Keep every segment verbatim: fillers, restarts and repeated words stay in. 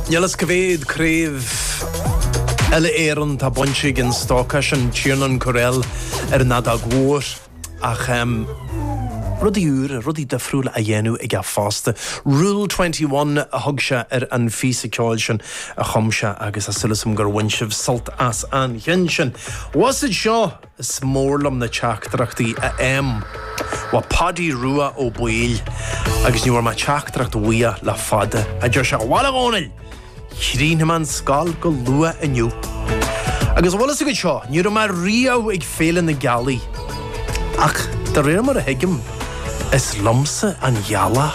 Nielas Kaved Crave Ella Aaron ta bunchig in Stockish and Tiernan Corel er nadag war ach um Ruddy ure, Ruddy de frúle a yenu ag a faste. Rule twenty-one hugsha er an fisa kjolshan a chumsha agus a silusum gur winshiv salt as an yenshin. Was it shaw smorlum na chaktrachti a em wa paddy rua o boil agus ni war ma chaktracht wia la fada a josha wala gonil Chrin man skal go lua a new agus wala sig shaw ni ma rio ag felen na galley ach der remar a hegum Is lumsa an yalla.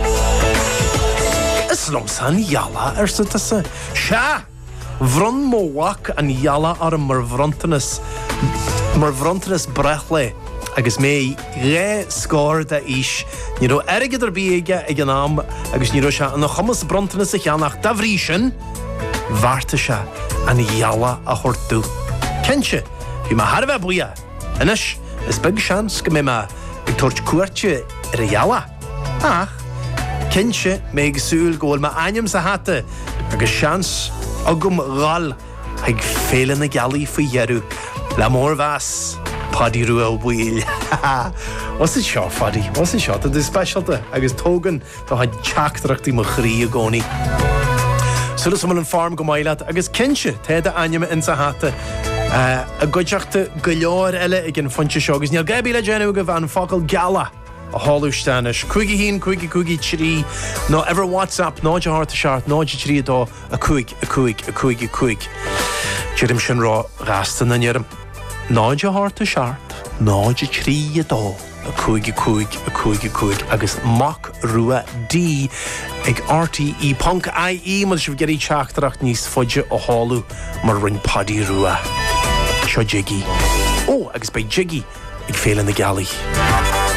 Is lumsa an yalla er so tasa. Sha! Vrun mo wak an yalla ar mar vruntanis. Mar vruntanis brechle. Agus me re score da ish. Niro erge der biega ag an am. Agus niro sha an chamas bruntanis ich anach davrishin. Varte sha an yalla a hortu. Kensje? Hi ma harve buia. Enish, is big chance ge ma Ik torch koertje reala. Ach, kindje meg sul goal ma anyam sa hatte. Agus chance agum gal. Hig felen na galli for yeru. La more vas. Paddy rua wheel. What's it shot, Faddy? What's it shot? The specialty. Agus togen to had chaktrachti mo chrie goni. Sulle som an farm go mailat. Agus kindje teda anyam in sa hatte. Uh, a goidseachta go leor eile ag an funte seo agus níl gaibí le déanú go bhean focail gala a háústainis chuigi hín chuigi chuigi trí nó ever WhatsApp náide háirta seart náide trí dó a chuig a chuig a chuig a chuig Tírim sin rá rastan na neirim náide háirta seart náide trí dó a chuig a chuig a chuig a chuig agus mac rua dí ag R T E Punk I E mar sibh geirí teachtarach níos foiide ó háú mar rin paddy rua Seo jiggy. Oh, agus by jiggy, ag féil in the galley.